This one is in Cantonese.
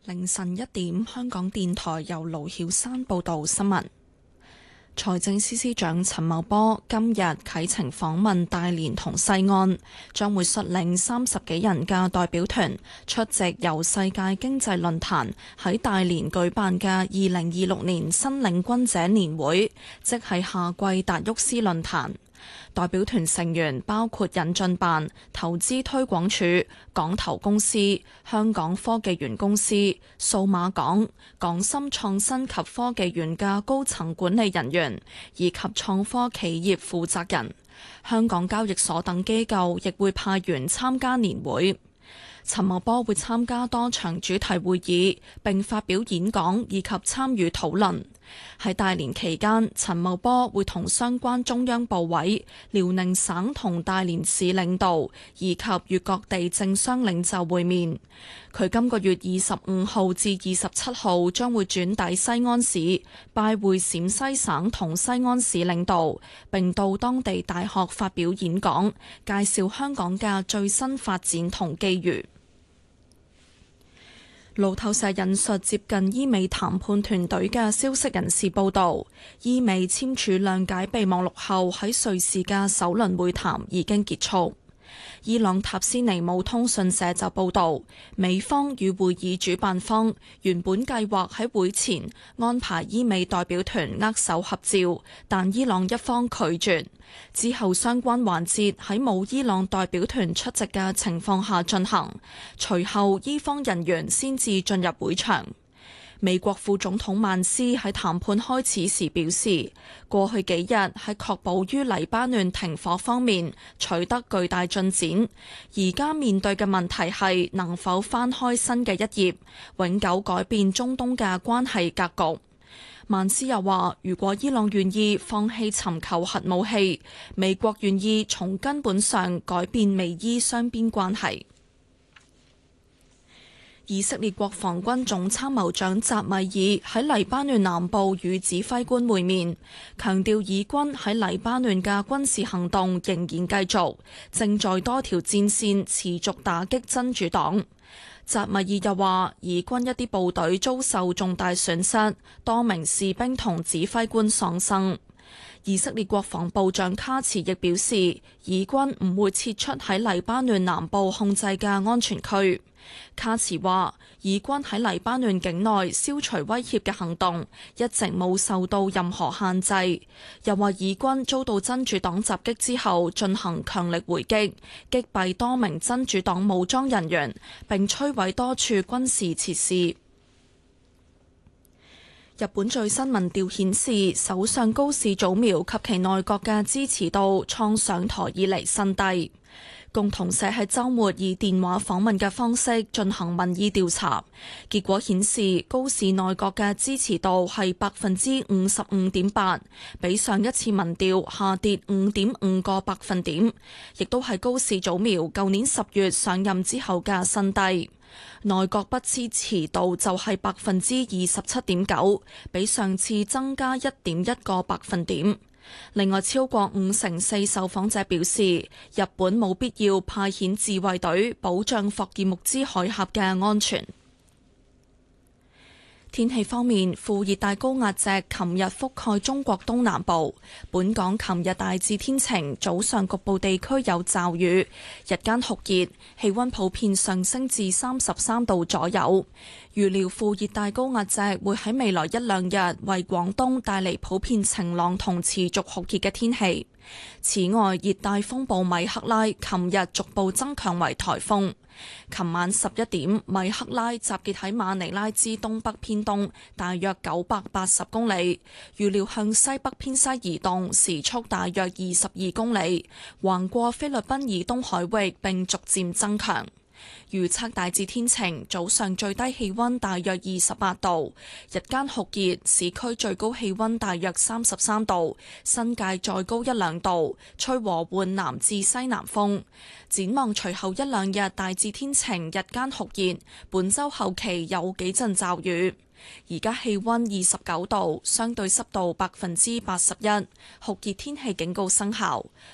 凌晨1點，香港電台由盧曉山報道新聞。財政司司長陳茂波今日啟程訪問大連同西安，將會率領30幾人嘅代表團出席由世界經濟論壇喺大連舉辦嘅2026年新領軍者年會，即係夏季達沃斯論壇。代表團成員包括引進辦、投資推廣署、港投公司、香港科技園公司、數碼港、港深創新及科技園嘅高層管理人員，以及創科企業負責人。香港交易所等機構亦會派員參加年會。陳茂波會參加多場主題會議，並發表演講以及參與討論。喺大連期間，陳茂波會同相關中央部委、遼寧省同大連市領導以及粵各地政商領袖會面。佢今個月25號至27號將會轉抵西安市，拜會陝西省同西安市領導，並到當地大學發表演講，介紹香港嘅最新發展同機遇。路透社引述接近伊美談判團隊嘅消息人士報道，伊美簽署諒解備忘錄後，喺瑞士嘅首輪會談已經結束。伊朗塔斯尼姆通訊社就報道，美方與會議主辦方原本計劃喺會前安排伊美代表團握手合照，但伊朗一方拒絕。之後相關環節喺冇伊朗代表團出席嘅情況下進行，隨後伊方人員先至進入會場。美國副總統曼斯喺談判開始時表示，過去幾日喺確保於黎巴嫩停火方面取得巨大進展，而家面對嘅問題係能否翻開新嘅一頁，永久改變中東嘅關係格局。曼斯又話，如果伊朗願意放棄尋求核武器，美國願意從根本上改變美伊雙邊關係。以色列國防軍總參謀長扎米爾喺黎巴嫩南部與指揮官會面，強調以軍喺黎巴嫩嘅軍事行動仍然繼續，正在多條戰線持續打擊真主黨。扎米爾又話，以軍一啲部隊遭受重大損失，多名士兵同指揮官喪生。以色列國防部長卡茨亦表示，以軍唔會撤出喺黎巴嫩南部控制嘅安全區。卡茨話，以軍喺黎巴嫩境內消除威脅嘅行動一直冇受到任何限制。又話以軍遭到真主黨襲擊之後進行強力回擊，擊斃多名真主黨武裝人員，並摧毀多處軍事設施。日本最新民調顯示，首相高市早苗及其內閣嘅支持度創上台以嚟新低。共同社喺週末以電話訪問嘅方式進行民意調查，結果顯示高市內閣嘅支持度係55.8%，比上一次民調下跌5.5個百分點，亦都係高市早苗舊年10月上任之後嘅新低。內閣不支持度就係27.9%，比上次增加1.1個百分點。另外，超過54%受訪者表示，日本冇必要派遣自衛隊保障霍爾木茲海峽嘅安全。天氣方面，副熱帶高壓脊琴日覆蓋中國東南部，本港琴日大致天晴，早上局部地區有驟雨，日間酷熱，氣溫普遍上升至33度左右。預料副熱帶高壓脊會喺未來一兩日為廣東帶嚟普遍晴朗同持續酷熱嘅天氣。此外，熱帶風暴米克拉琴日逐步增強為颱風。琴晚11點，米克拉集結喺馬尼拉之東北偏東，大約980公里，預料向西北偏西移動，時速大約22公里，橫過菲律賓以東海域並逐漸增強。預測大致天晴，早上最低氣溫大約28度，日間酷熱，市區最高氣溫大約33度，新界再高一兩度，吹和緩南至西南風。展望隨後一兩日大致天晴，日間酷熱，本週後期有幾陣驟雨。而家氣溫29度，相對濕度81%，酷熱天氣警告生效。